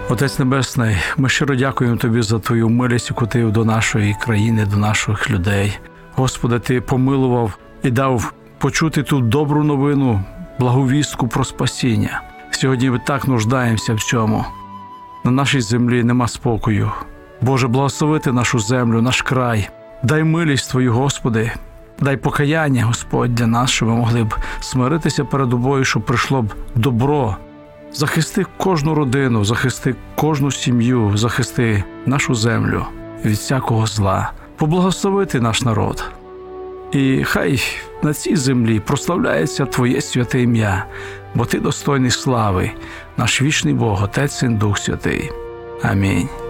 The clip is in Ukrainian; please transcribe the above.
Отець Небесний, ми щиро дякуємо Тобі за Твою милість, яку Ти до нашої країни, до наших людей. Господи, Ти помилував і дав почути ту добру новину, благовістку про спасіння. Сьогодні ми так нуждаємося в цьому. На нашій землі нема спокою. Боже, благословити нашу землю, наш край. Дай милість Твою, Господи. Дай покаяння, Господь, для нас, щоб ми могли б смиритися перед Тобою, щоб прийшло б добро. Захисти кожну родину, захисти кожну сім'ю, захисти нашу землю від всякого зла. Поблагословити наш народ. І хай на цій землі прославляється Твоє святе ім'я, бо Ти достойний слави, наш вічний Бог, Отець, Син, Дух Святий. Амінь.